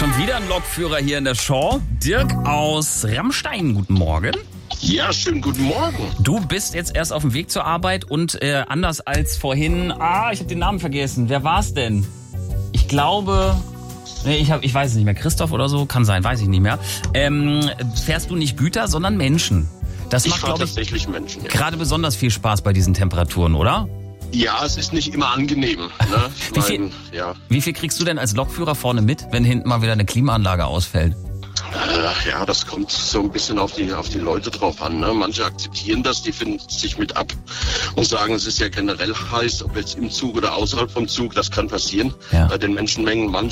Schon wieder ein Lokführer hier in der Show. Dirk aus Rammstein, guten Morgen. Ja, schönen guten Morgen. Du bist jetzt erst auf dem Weg zur Arbeit und anders als vorhin, ich habe den Namen vergessen. Wer war's denn? Ich glaube, ich weiß es nicht mehr. Christoph oder so? Kann sein, weiß ich nicht mehr. Fährst du nicht Güter, sondern Menschen. Das macht, glaube ich, tatsächlich Menschen. Ja. Gerade besonders viel Spaß bei diesen Temperaturen, oder? Ja, es ist nicht immer angenehm. Ne? Wie viel kriegst du denn als Lokführer vorne mit, wenn hinten mal wieder eine Klimaanlage ausfällt? Ja, das kommt so ein bisschen auf die Leute drauf an. Ne? Manche akzeptieren das, die finden sich mit ab und sagen, es ist ja generell heiß, ob jetzt im Zug oder außerhalb vom Zug, das kann passieren bei den Menschenmengen. Manche